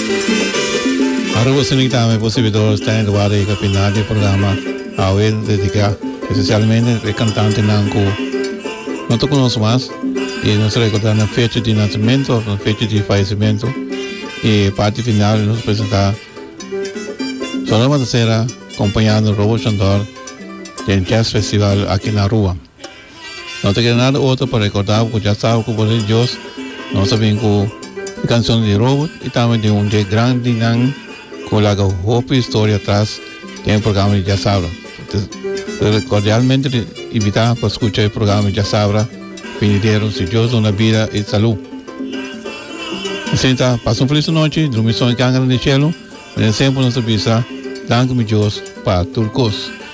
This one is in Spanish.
Ahora vos necesitamos posibilidad de estar en el final del programa a hoy dedicar especialmente el cantante Nanco. No te conozco más y nos recordar la fecha de nacimiento, la fecha de fallecimiento y parte final nos presenta Solo Matacera acompañando Robo Chandor del Jazz Festival aquí en Aruba. No te queda nada otro para recordar porque ya sabes que por ellos no saben que la canción de Robot y también de un gran dinam con la otra historia atrás del programa de Ya Sabra. Cordialmente invitamos para escuchar el programa de Ya Sabra, vinieron si Dios una vida y salud. Así pasa una feliz noche, dormir en el cielo, pero siempre nos avisa, danke mi Dios para Turcos.